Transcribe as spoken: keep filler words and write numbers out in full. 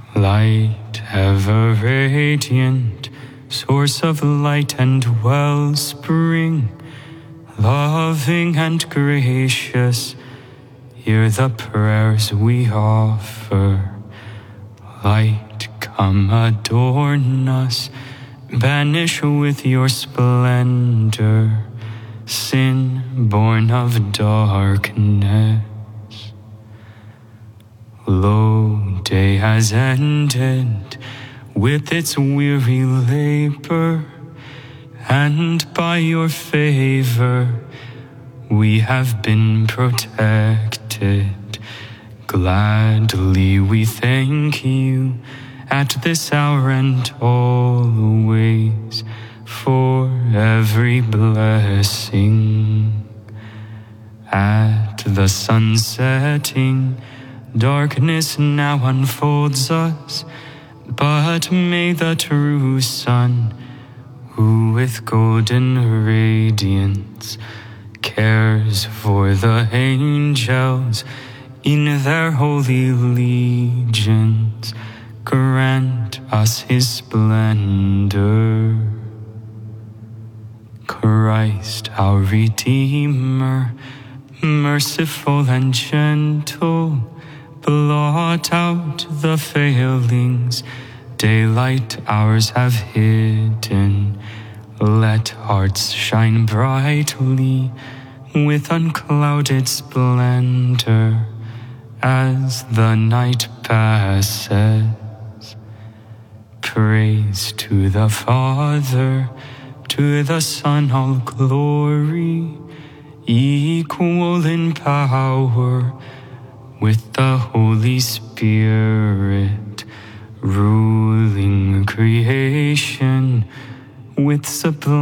Light ever radiant, source of light and wellspring, loving and gracious, hear the prayers we offer. Light, come adorn us, banish with your splendor sin born of darkness. Lo, day has ended with its weary labor, and by your favor we have been protected. Gladly we thank you at this hour and always for every blessing. At the sun setting, darkness now unfolds us, but may the true sun, who with golden radiance cares for the angels in their holy legions, grant us his splendor. Christ, our Redeemer, merciful and gentle, blot out the failings daylight hours have hidden. Let hearts shine brightly with unclouded splendor as the night passes. Praise to the Father, to the Son all glory, equal in power with the Holy Spirit, ruling creation with sublime